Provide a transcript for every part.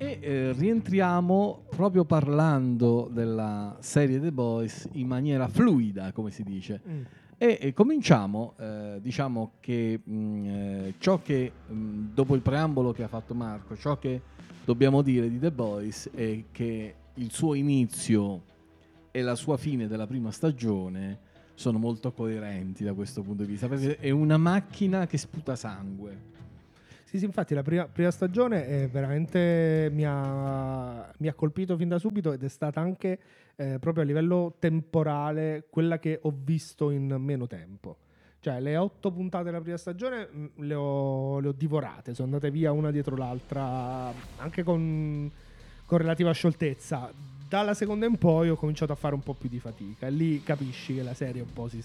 E rientriamo proprio parlando della serie The Boys in maniera fluida, come si dice. E cominciamo, diciamo che ciò che, dopo il preambolo che ha fatto Marco, ciò che dobbiamo dire di The Boys è che il suo inizio e la sua fine della prima stagione sono molto coerenti da questo punto di vista, perché è una macchina che sputa sangue. Sì, infatti la prima stagione è veramente mi ha colpito fin da subito ed è stata anche proprio a livello temporale quella che ho visto in meno tempo. Cioè le 8 puntate della prima stagione le ho divorate, sono andate via una dietro l'altra, anche con relativa scioltezza. Dalla seconda in poi ho cominciato a fare un po' più di fatica e lì capisci che la serie un po' si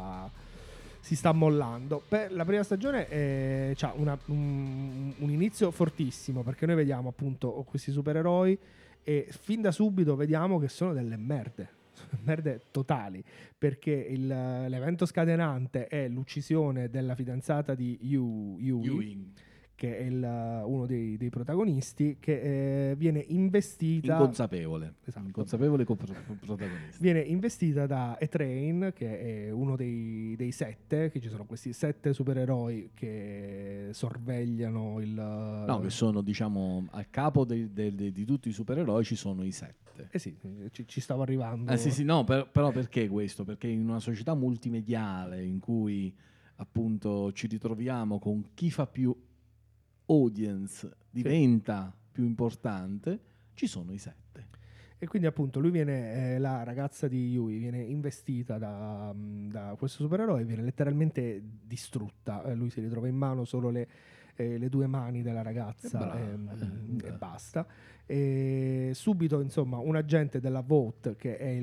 sta mollando. La prima stagione c'ha un inizio fortissimo, perché noi vediamo appunto questi supereroi e fin da subito vediamo che sono delle merde totali, perché l'evento scatenante è l'uccisione della fidanzata di Ewing, che è uno dei protagonisti, che viene investita inconsapevole protagonista. Viene investita da E-Train, che è uno dei 7, che ci sono questi 7 supereroi che sorvegliano che sono, diciamo, a capo di tutti i supereroi ci sono i 7. Sì, ci stavo arrivando. Sì, no, però perché questo? Perché in una società multimediale in cui appunto ci ritroviamo con chi fa più audience diventa più importante, ci sono i 7. E quindi appunto lui viene, la ragazza di Yui viene investita da questo supereroe, viene letteralmente distrutta. Lui si ritrova in mano solo le 2 mani della ragazza e basta. E subito, insomma, un agente della Vought, che è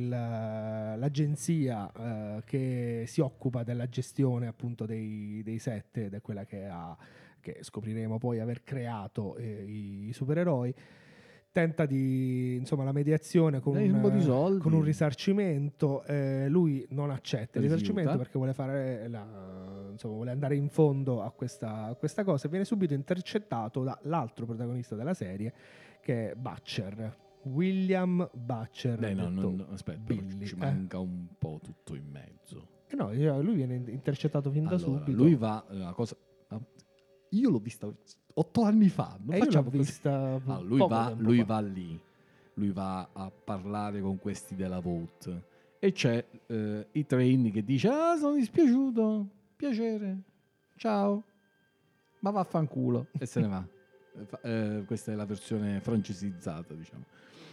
l'agenzia che si occupa della gestione appunto dei 7, ed è quella che scopriremo poi aver creato i supereroi, tenta la mediazione con un risarcimento. Lui non accetta il risarcimento perché vuole fare vuole andare in fondo a questa cosa, e viene subito intercettato dall'altro protagonista della serie, che è Butcher, William Butcher. Aspetta, ci manca un po' tutto in mezzo. No, lui viene intercettato fin da subito. Lui va, io l'ho vista 8 anni fa. Io l'ho vista. Lui va lì. Lui va a parlare con questi della Vought. E c'è E-Train che dice: sono dispiaciuto. Piacere. Ciao. Ma vaffanculo. E se ne va. Questa è la versione francesizzata, diciamo.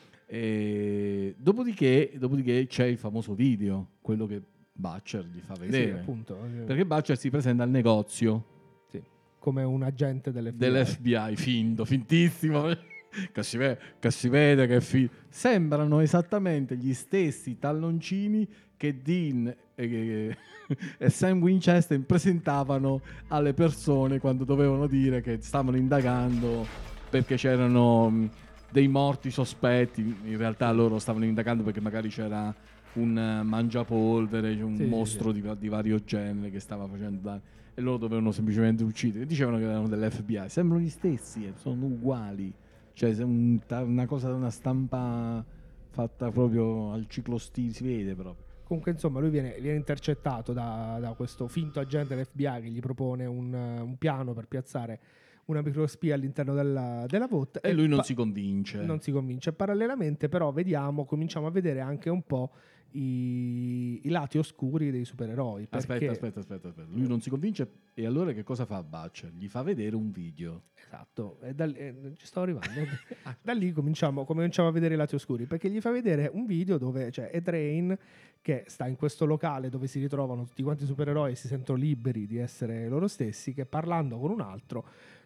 E dopodiché c'è il famoso video, quello che Butcher gli fa vedere. Sì, appunto. Perché Butcher si presenta al negozio come un agente dell'FBI fintissimo, che si vede che sembrano esattamente gli stessi talloncini che Dean e Sam Winchester presentavano alle persone quando dovevano dire che stavano indagando perché c'erano dei morti sospetti. In realtà loro stavano indagando perché magari c'era un mangiapolvere, un mostro di vario genere che stava facendo danni, e loro dovevano semplicemente uccidere. Dicevano che erano dell'FBI. Sembrano gli stessi, sono uguali. Cioè una cosa da una stampa fatta proprio al ciclostile, si vede proprio. Comunque, insomma, lui viene intercettato da questo finto agente dell'FBI che gli propone un piano per piazzare una microspia all'interno della Vought, e lui non si convince. Parallelamente però cominciamo a vedere anche un po' i lati oscuri dei supereroi. Aspetta. Lui non si convince, e allora che cosa fa Butcher? Gli fa vedere un video. Esatto, ci stavo arrivando. Da lì cominciamo a vedere i lati oscuri, perché gli fa vedere un video dove c'è E-Train che sta in questo locale dove si ritrovano tutti quanti i supereroi e si sentono liberi di essere loro stessi, che parlando con un altro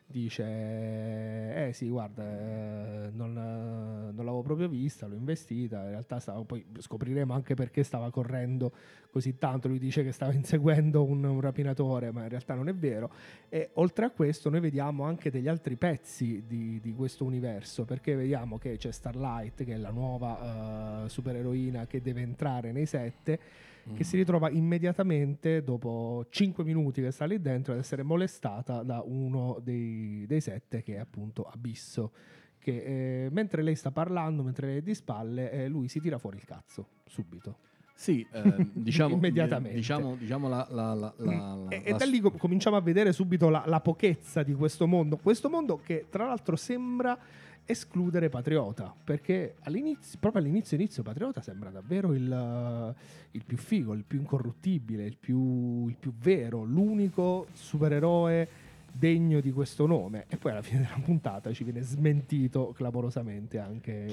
dice sì, guarda, non l'avevo proprio vista, l'ho investita, in realtà poi scopriremo anche perché stava correndo così tanto. Lui dice che stava inseguendo un rapinatore, ma in realtà non è vero. E oltre a questo noi vediamo anche degli altri pezzi di questo universo, perché vediamo che c'è Starlight, che è la nuova supereroina che deve entrare nei 7, che si ritrova immediatamente, dopo 5 minuti che sta lì dentro, ad essere molestata da uno dei 7, che è appunto Abisso, che mentre lei sta parlando, mentre lei è di spalle, lui si tira fuori il cazzo, subito. Sì, diciamo, Immediatamente. diciamo E da lì cominciamo a vedere subito la pochezza di questo mondo che tra l'altro sembra escludere Patriota, perché proprio all'inizio Patriota sembra davvero il più figo, il più incorruttibile, il più vero, l'unico supereroe degno di questo nome, e poi alla fine della puntata ci viene smentito clamorosamente anche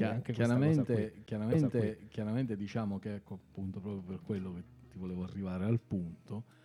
chiaramente diciamo che, ecco, appunto, proprio per quello che ti volevo arrivare al punto,